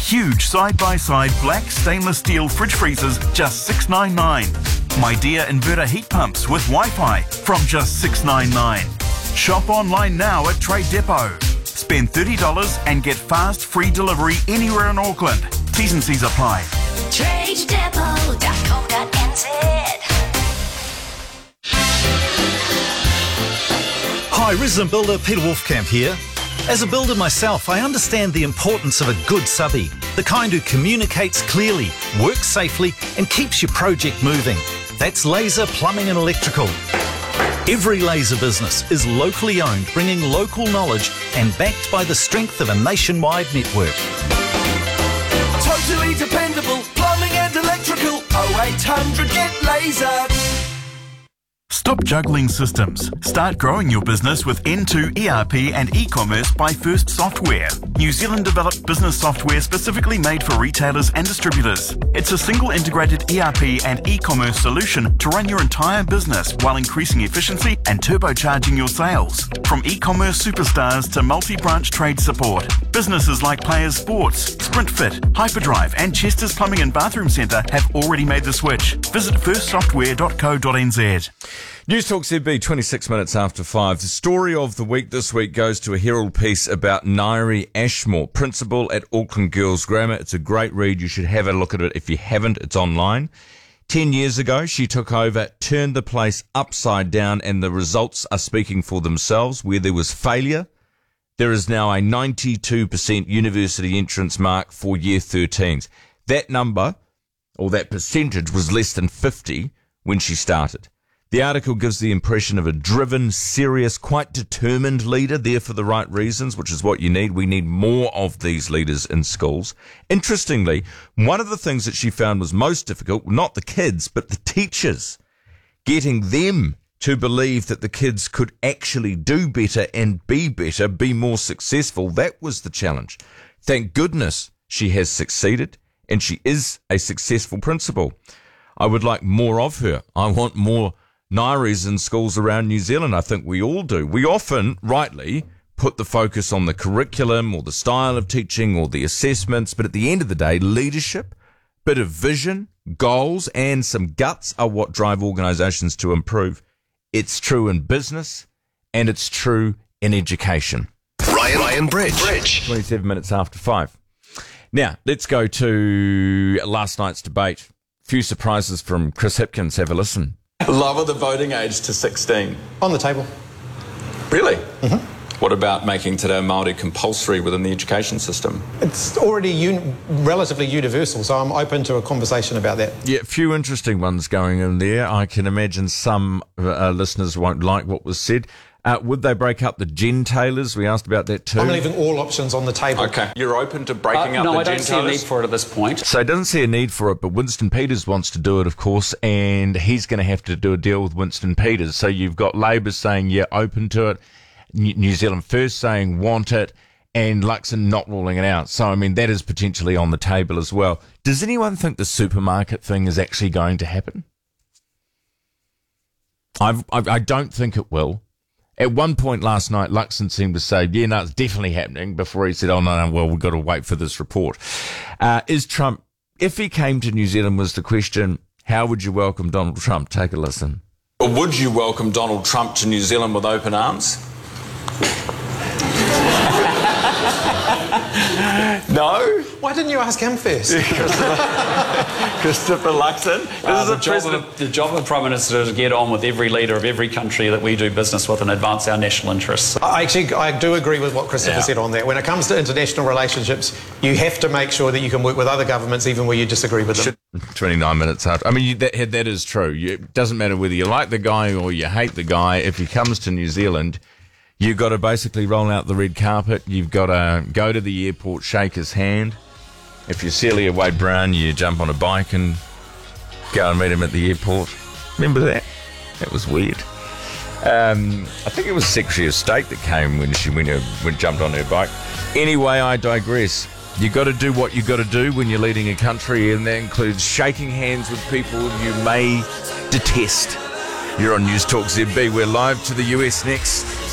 Huge side-by-side black stainless steel fridge freezers, just $699. Midea inverter heat pumps with Wi-Fi from just $699. Shop online now at Trade Depot. Spend $30 and get fast free delivery anywhere in Auckland. T's and C's apply. TradeDepot.co.nz. Hi, resident builder Peter Wolfkamp here. As a builder myself, I understand the importance of a good subby, the kind who communicates clearly, works safely, and keeps your project moving. That's Laser Plumbing and Electrical. Every laser business is locally owned, bringing local knowledge and backed by the strength of a nationwide network. Totally dependable plumbing and electrical. 0800 get laser. Stop juggling systems. Start growing your business with N2 ERP and e-commerce by First Software. New Zealand developed business software specifically made for retailers and distributors. It's a single integrated ERP and e-commerce solution to run your entire business while increasing efficiency and turbocharging your sales. From e-commerce superstars to multi-branch trade support, businesses like Players Sports, SprintFit, Hyperdrive and Chester's Plumbing and Bathroom Centre have already made the switch. Visit firstsoftware.co.nz. News Talk ZB, 26 minutes after 5. The story of the week this week goes to a Herald piece about Nairi Ashmore, principal at Auckland Girls Grammar. It's a great read. You should have a look at it. If you haven't, it's online. 10 years ago, she took over, turned the place upside down, and the results are speaking for themselves. Where there was failure, there is now a 92% university entrance mark for Year 13s. That number, or that percentage, was less than 50 when she started. The article gives the impression of a driven, serious, quite determined leader there for the right reasons, which is what you need. We need more of these leaders in schools. Interestingly, one of the things that she found was most difficult, not the kids, but the teachers, getting them to believe that the kids could actually do better and be better, be more successful. That was the challenge. Thank goodness she has succeeded, and she is a successful principal. I would like more of her. I want more Nairis in schools around New Zealand. I think we all do. We often, rightly, put the focus on the curriculum or the style of teaching or the assessments, but at the end of the day, leadership, bit of vision, goals, and some guts are what drive organisations to improve. It's true in business, and it's true in education. Ryan Bridge. 27 minutes after 5. Now, let's go to last night's debate. Few surprises from Chris Hipkins. Have a listen. Lower the voting age to 16. On the table. Really? Mm-hmm. What about making Te Reo Māori compulsory within the education system? It's already relatively universal, so I'm open to a conversation about that. Yeah, a few interesting ones going in there. I can imagine some listeners won't like what was said. Would they break up the gentailers? We asked about that too. I'm leaving all options on the table. Okay. You're open to breaking up the gentailers? No, I don't see a need for it at this point. So he doesn't see a need for it, but Winston Peters wants to do it, of course, and he's going to have to do a deal with Winston Peters. So you've got Labour saying, yeah, open to it, New Zealand First saying want it, and Luxon not ruling it out. So, I mean, that is potentially on the table as well. Does anyone think the supermarket thing is actually going to happen? I don't think it will. At one point last night, Luxon seemed to say, yeah, no, it's definitely happening, before he said, oh, no, well, we've got to wait for this report. Is Trump, if he came to New Zealand, was the question, how would you welcome Donald Trump? Take a listen. Or would you welcome Donald Trump to New Zealand with open arms? No? Why didn't you ask him first? Christopher Luxon. The job of the Prime Minister is to get on with every leader of every country that we do business with and advance our national interests. I do agree with what Christopher said on that. When it comes to international relationships, you have to make sure that you can work with other governments even where you disagree with them. 29 minutes after. I mean, that is true. It doesn't matter whether you like the guy or you hate the guy. If he comes to New Zealand, you've got to basically roll out the red carpet. You've got to go to the airport, shake his hand. If you're Celia Wade-Brown, you jump on a bike and go and meet him at the airport. Remember that? That was weird. I think it was Secretary of State that came when she jumped on her bike. Anyway, I digress. You've got to do what you've got to do when you're leading a country, and that includes shaking hands with people you may detest. You're on News Talk ZB. We're live to the US next.